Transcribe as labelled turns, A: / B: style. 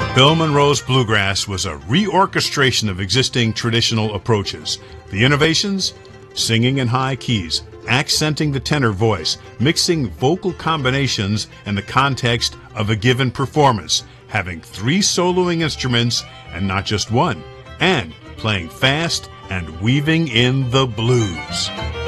A: Bill Monroe's bluegrass was a reorchestration of existing traditional approaches. The innovations? Singing in high keys, accenting the tenor voice, mixing vocal combinations in the context of a given performance, having 3 soloing instruments and not just one, and playing fast and weaving in the blues.